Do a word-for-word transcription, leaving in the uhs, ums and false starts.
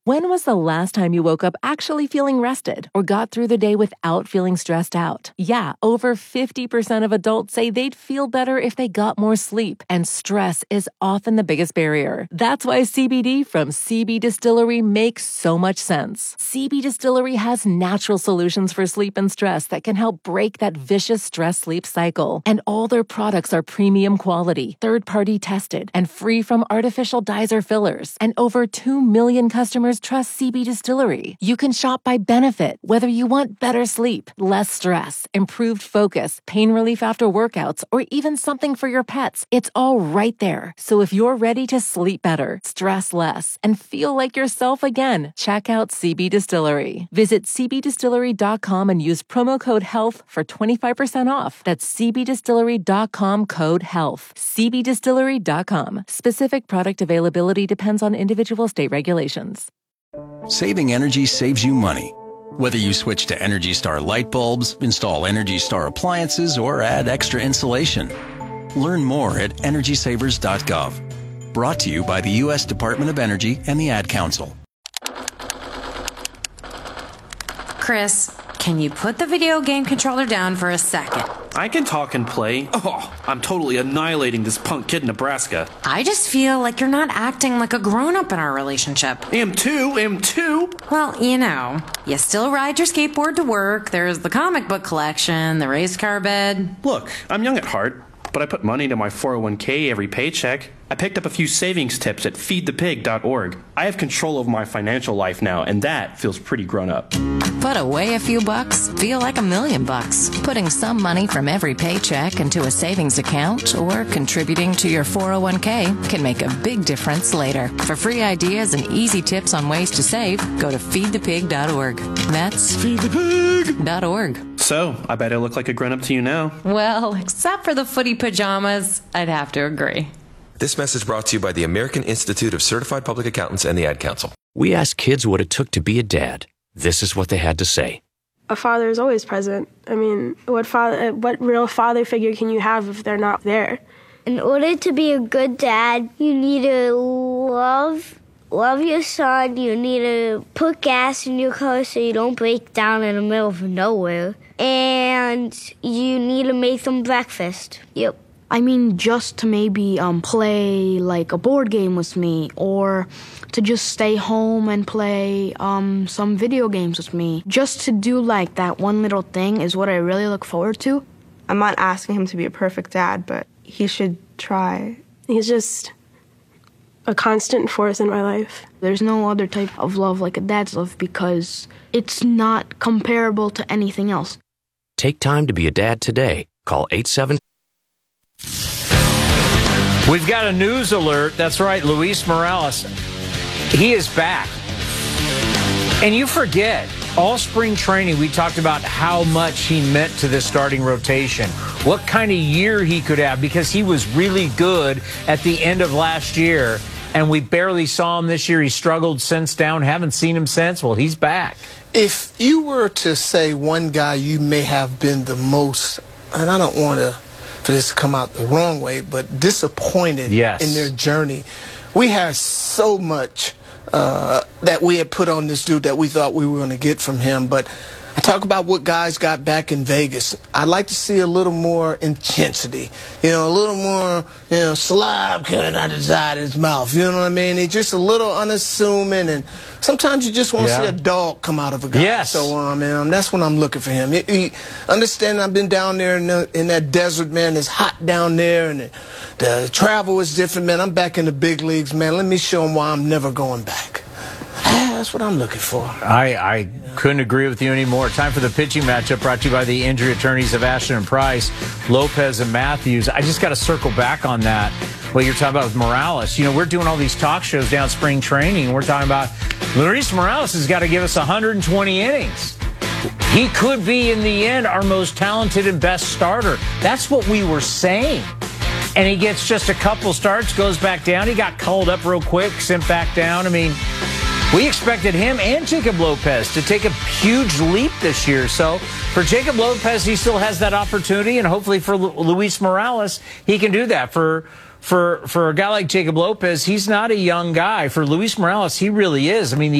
When was the last time you woke up actually feeling rested or got through the day without feeling stressed out? Yeah, over fifty percent of adults say they'd feel better if they got more sleep, and stress is often the biggest barrier. That's why C B D from C B Distillery makes so much sense. C B Distillery has natural solutions for sleep and stress that can help break that vicious stress-sleep cycle. And all their products are premium quality, third-party tested, and free from artificial dyes or fillers. And over two million customers trust C B Distillery. You can shop by benefit, whether you want better sleep, less stress, improved focus, pain relief after workouts, or even something for your pets. It's all right there. So if you're ready to sleep better, stress less, and feel like yourself again, check out C B Distillery. Visit c b distillery dot com and use promo code HEALTH for twenty-five percent off. That's c b distillery dot com code HEALTH. c b distillery dot com. Specific product availability depends on individual state regulations. Saving energy saves you money. Whether you switch to Energy Star light bulbs, install Energy Star appliances, or add extra insulation. Learn more at energy savers dot gov. Brought to you by the U S Department of Energy and the Ad Council. Chris, can you put the video game controller down for a second? I can talk and play. Oh, I'm totally annihilating this punk kid in Nebraska. I just feel like you're not acting like a grown-up in our relationship. Am too, am too. Well, you know, you still ride your skateboard to work, there's the comic book collection, the race car bed. Look, I'm young at heart, but I put money into my four oh one k every paycheck. I picked up a few savings tips at feed the pig dot org. I have control over my financial life now, and that feels pretty grown up. Put away a few bucks, feel like a million bucks. Putting some money from every paycheck into a savings account or contributing to your four oh one k can make a big difference later. For free ideas and easy tips on ways to save, go to feed the pig dot org. That's feed the pig dot org. So, I bet I look like a grown-up to you now. Well, except for the footy pajamas, I'd have to agree. This message brought to you by the American Institute of Certified Public Accountants and the Ad Council. We asked kids what it took to be a dad. This is what they had to say. A father is always present. I mean, what father, what real father figure can you have if they're not there? In order to be a good dad, you need to love, love your son. You need to put gas in your car so you don't break down in the middle of nowhere. And you need to make them breakfast. Yep. I mean, just to maybe um, play like a board game with me, or to just stay home and play um, some video games with me. Just to do like that one little thing is what I really look forward to. I'm not asking him to be a perfect dad, but he should try. He's just a constant force in my life. There's no other type of love like a dad's love because it's not comparable to anything else. Take time to be a dad today. Call eight seven. We've got a news alert. That's right, Luis Morales. He is back. And you forget, all spring training, we talked about how much he meant to this starting rotation. What kind of year he could have, because he was really good at the end of last year. And we barely saw him this year. He struggled since down. Haven't seen him since. Well, he's back. If you were to say one guy you may have been the most, and I don't want to for this to come out the wrong way, but disappointed yes. in their journey. We had so much uh, that we had put on this dude that we thought we were going to get from him. But I talk about what guys got back in Vegas. I'd like to see a little more intensity, you know, a little more, you know, slob coming out the side of his mouth. You know what I mean? It's just a little unassuming, and sometimes you just want to yeah. see a dog come out of a guy. Yes. So, um, man, that's what I'm looking for him. He, he, understand I've been down there in, the, in that desert, man. It's hot down there, and the, the travel is different, man. I'm back in the big leagues, man. Let me show him why I'm never going back. That's what I'm looking for. I, I couldn't agree with you anymore. Time for the pitching matchup brought to you by the injury attorneys of Ashton and Price, Lopez and Matthews. I just got to circle back on that, what you're talking about with Morales. You know, we're doing all these talk shows down spring training, and we're talking about Luis Morales has got to give us one hundred twenty innings. He could be, in the end, our most talented and best starter. That's what we were saying. And he gets just a couple starts, goes back down. He got called up real quick, sent back down. I mean, we expected him and Jacob Lopez to take a huge leap this year. So for Jacob Lopez, he still has that opportunity, and hopefully for Lu- Luis Morales, he can do that. For for for a guy like Jacob Lopez, he's not a young guy. For Luis Morales, he really is. I mean, the